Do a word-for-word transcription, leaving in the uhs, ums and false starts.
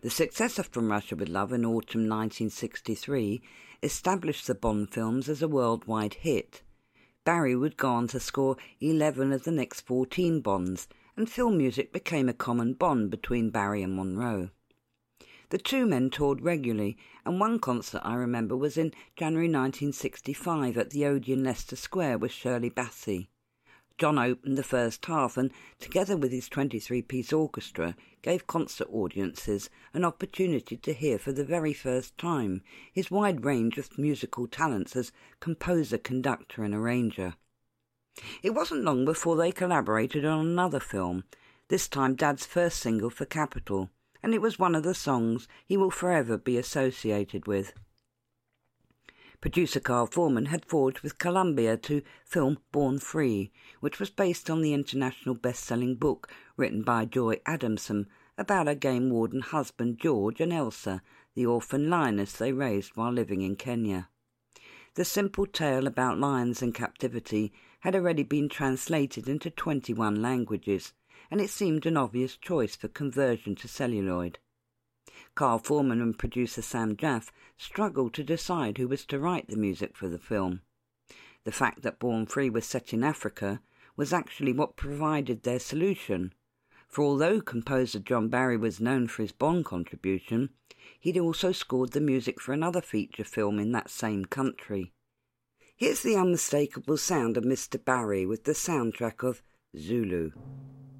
The success of From Russia with Love in autumn nineteen sixty-three established the Bond films as a worldwide hit. Barry would go on to score eleven of the next fourteen Bonds, and film music became a common bond between Barry and Monroe. The two men toured regularly, and one concert I remember was in January nineteen sixty-five at the Odeon, Leicester Square with Shirley Bassey. John opened the first half and, together with his twenty-three-piece orchestra, gave concert audiences an opportunity to hear for the very first time his wide range of musical talents as composer, conductor and arranger. It wasn't long before they collaborated on another film, this time Dad's first single for Capitol, and it was one of the songs he will forever be associated with. Producer Carl Foreman had forged with Columbia to film Born Free, which was based on the international best-selling book written by Joy Adamson about her game warden husband George and Elsa, the orphan lioness they raised while living in Kenya. The simple tale about lions in captivity had already been translated into twenty-one languages, and it seemed an obvious choice for conversion to celluloid. Carl Foreman and producer Sam Jaffe struggled to decide who was to write the music for the film. The fact that Born Free was set in Africa was actually what provided their solution, for although composer John Barry was known for his Bond contribution, he'd also scored the music for another feature film in that same country. Here's the unmistakable sound of Mister Barry with the soundtrack of Zulu.